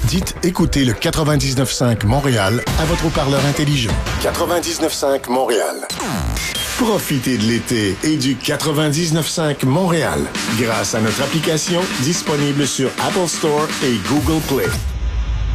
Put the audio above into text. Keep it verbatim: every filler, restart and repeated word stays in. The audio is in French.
Dites écoutez le quatre-vingt-dix-neuf cinq Montréal à votre haut-parleur intelligent. quatre-vingt-dix-neuf cinq Montréal. Profitez de l'été et du quatre-vingt-dix-neuf cinq Montréal grâce à notre application disponible sur Apple Store et Google Play.